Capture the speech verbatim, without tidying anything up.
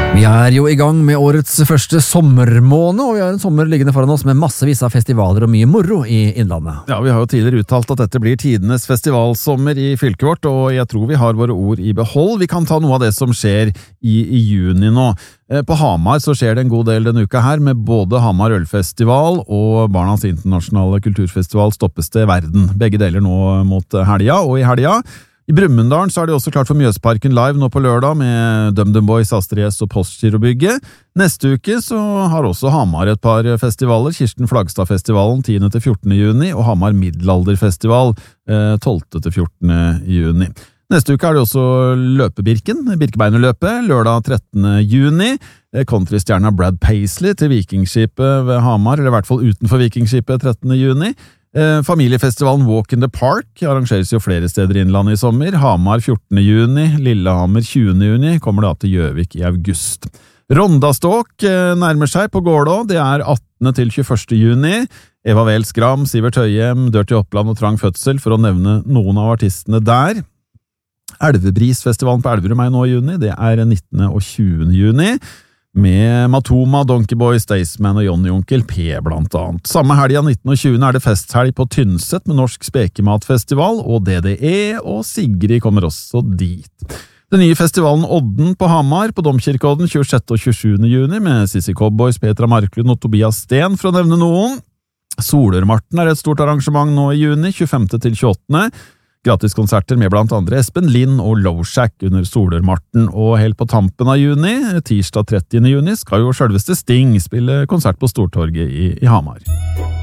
Vi er jo i gang med årets første sommermåned, og vi har en sommer liggende foran oss med massevis av festivaler og mye moro i Innlandet. Ja, vi har jo tidligere uttalt at dette blir tidenes festivalsommer i fylket vårt, og jeg tror vi har våre ord i behold. Vi kan ta noe av det som skjer i, i juni nå. På Hamar så skjer det en god del denne uka her, med både Hamar Ølfestival og Barnas internasjonale kulturfestival Stoppes til verden. Begge deler nå mot helga, og i helga I Brumunddal så er det også klart for Mjøsparken live nå på lørdag med DumDum Boys, Astrid S og Postgirobygget. Neste uke så har også Hamar et par festivaler, Kirsten Flagstad-festivalen tiende til fjortende juni og Hamar Middelalderfestival tolvte til fjortende juni. Neste uke er det også Løpebirken, Birkebeinerløpet, lørdag trettende juni. Countrystjerna Brad Paisley til Vikingskipet ved Hamar, eller I hvert fall utenfor Vikingskipet trettende juni. Eh, familiefestivalen Walk in the Park arrangeres jo flere steder I Innlandet I sommer. Hamar fjortende juni, Lillehammer tjuende juni, kommer da til Gjøvik I august. Rondaståk eh, nærmer seg på Gålå, det er attende til tjueførste juni. Eva Vel Skram, Sivert Høyem, Dirty Oppland og Trang Fødsel, for å nevne noen av artistene der. Elvebrisfestivalen på Elverum er nå I juni, det er nittende og tjuende juni. Med Matoma, Donkey Boy, Staysman og Johnny Onkel P blant annet. Samme helg av nittende og tjuende er det festhelg på Tynset med Norsk Spekematfestival, og D D E og Sigrid kommer også dit. Den nye festivalen Odden på Hamar på Domkirkeodden tjuesjette og tjuesjuende juni med Sissi Cowboys, Petra Marklund og Tobias Sten, for å nevne noen. Solermarten er et stort arrangement nå I juni, tjuefemte til tjueåttende. Gratiskonserter med blant andre Espen Lind og Lowshack under Solermarten, og helt på tampen av juni, tirsdag trettiende juni, skal jo selveste Sting spille konsert på Stortorget I, I Hamar.